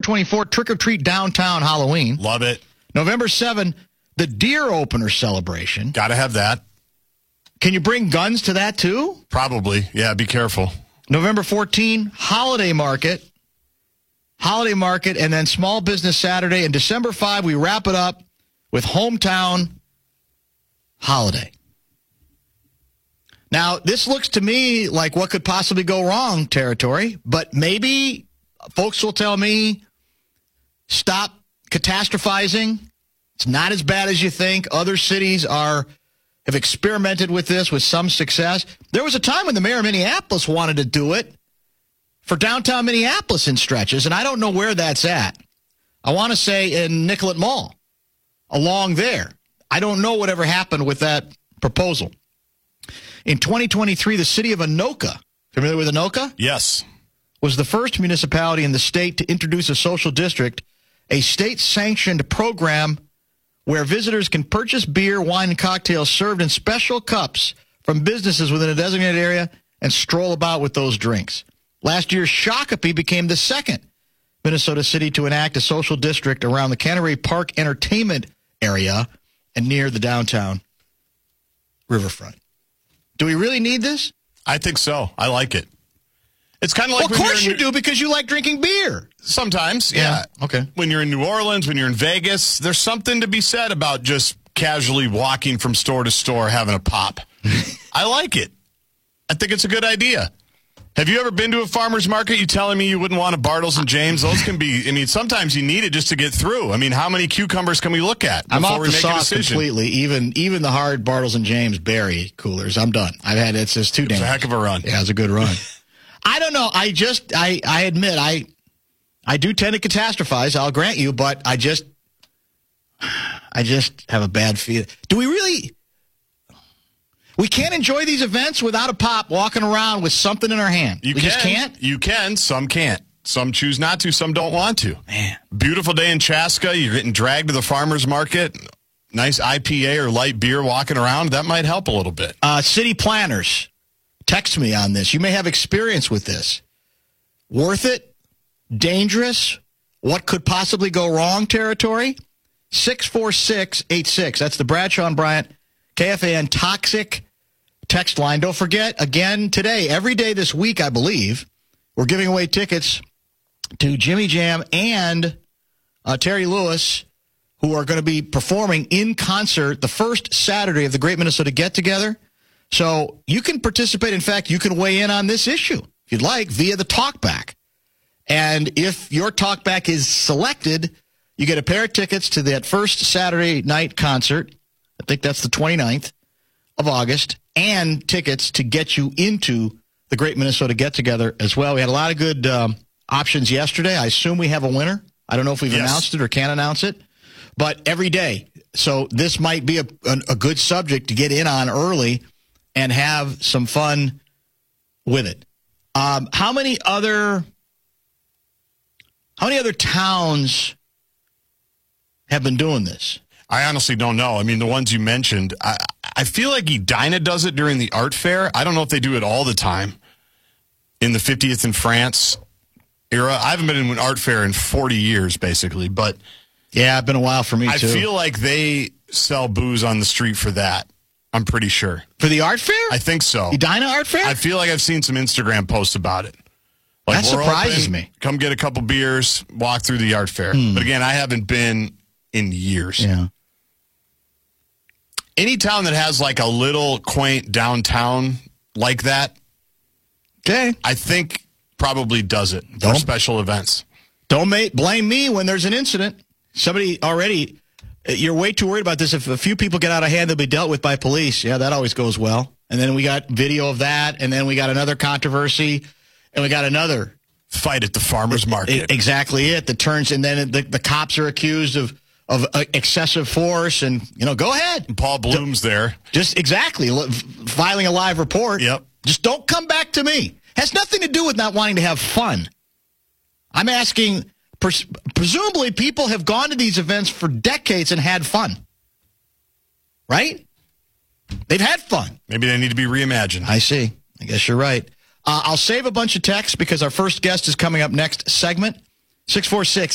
24, Trick or Treat Downtown Halloween. Love it. November 7, the Deer Opener Celebration. Got to have that. Can you bring guns to that too? Probably. Yeah, be careful. November 14, Holiday Market. Holiday Market, and then Small Business Saturday. And December 5, we wrap it up with Hometown Holiday. Now, this looks to me like what could possibly go wrong territory, but maybe folks will tell me, stop catastrophizing. It's not as bad as you think. Other cities have experimented with this with some success. There was a time when the mayor of Minneapolis wanted to do it for downtown Minneapolis in stretches, and I don't know where that's at. I want to say in Nicollet Mall, along there. I don't know whatever happened with that proposal. In 2023, the city of Anoka, familiar with Anoka? Yes. Was the first municipality in the state to introduce a social district, a state-sanctioned program where visitors can purchase beer, wine, and cocktails served in special cups from businesses within a designated area and stroll about with those drinks. Last year, Shakopee became the second Minnesota city to enact a social district around the Canterbury Park entertainment area and near the downtown riverfront. Do we really need this? I think so. I like it. It's kind of like... Well, of course you do, because you like drinking beer. Sometimes, yeah. Okay. When you're in New Orleans, when you're in Vegas, there's something to be said about just casually walking from store to store having a pop. I like it. I think it's a good idea. Have you ever been to a farmer's market? You telling me you wouldn't want a Bartles and James? Those can be, I mean, sometimes you need it just to get through. I mean, how many cucumbers can we look at before I'm off we the make a sauce decision? completely. Even the hard Bartles and James berry coolers, I'm done. I've had it's just too damn. It's a heck of a run. Yeah, it's a good run. I don't know. I admit I do tend to catastrophize. I'll grant you, but I just have a bad feeling. Do we really? We can't enjoy these events without a pop walking around with something in our hand. We just can't? You can. Some can't. Some choose not to. Some don't want to. Man. Beautiful day in Chaska. You're getting dragged to the farmer's market. Nice IPA or light beer walking around. That might help a little bit. City planners, text me on this. You may have experience with this. Worth it? Dangerous? What could possibly go wrong territory? 64686. That's the Bradshaw and Bryant KFAN Toxic text line. Don't forget, again, today, every day this week, I believe, we're giving away tickets to Jimmy Jam and Terry Lewis, who are going to be performing in concert the first Saturday of the Great Minnesota Get-Together. So you can participate. In fact, you can weigh in on this issue, if you'd like, via the talkback. And if your talkback is selected, you get a pair of tickets to that first Saturday night concert. I think that's the 29th of August, and tickets to get you into the Great Minnesota Get-Together as well. We had a lot of good options yesterday. I assume we have a winner. I don't know if we've announced it or can announce it, but every day. So this might be a good subject to get in on early and have some fun with it. How many other towns have been doing this? I honestly don't know. I mean, the ones you mentioned, I feel like Edina does it during the art fair. I don't know if they do it all the time in the 50th in France era. I haven't been in an art fair in 40 years, basically. But yeah, it's been a while for me, too. I feel like they sell booze on the street for that. I'm pretty sure. For the art fair? I think so. Edina art fair? I feel like I've seen some Instagram posts about it. Like, that surprises me. Come get a couple beers, walk through the art fair. But again, I haven't been in years. Yeah. Any town that has like a little quaint downtown like that, okay, I think probably does it for special events. Don't blame me when there's an incident. Somebody already, you're way too worried about this. If a few people get out of hand, they'll be dealt with by police. Yeah, that always goes well. And then we got video of that, and then we got another controversy, and we got another fight at the farmer's market. Exactly it. That turns, and then the cops are accused of excessive force, and, go ahead. And Paul Bloom's there. Just exactly. Filing a live report. Yep. Just don't come back to me. Has nothing to do with not wanting to have fun. I'm asking, presumably people have gone to these events for decades and had fun. Right? They've had fun. Maybe they need to be reimagined. I see. I guess you're right. I'll save a bunch of texts because our first guest is coming up next segment. 646